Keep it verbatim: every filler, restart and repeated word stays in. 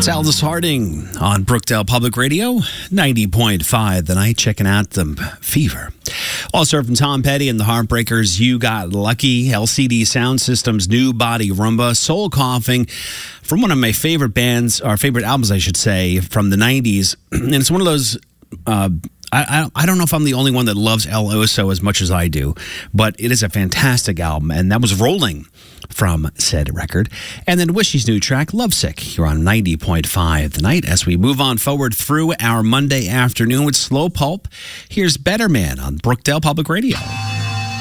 Aldous Harding on Brookdale Public Radio, ninety point five The Night, checking out the Fever. Also from Tom Petty and the Heartbreakers, You Got Lucky, L C D Sound System's New Body Rumba, Soul Coughing, from one of my favorite bands, or favorite albums, I should say, from the nineties. And it's one of those... Uh, I, I I don't know if I'm the only one that loves El Oso as much as I do, but it is a fantastic album, and that was Rolling from said record. And then Wishy's new track, Lovesick, here on ninety point five The Night. As we move on forward through our Monday afternoon with Slow Pulp, here's Better Man on Brookdale Public Radio.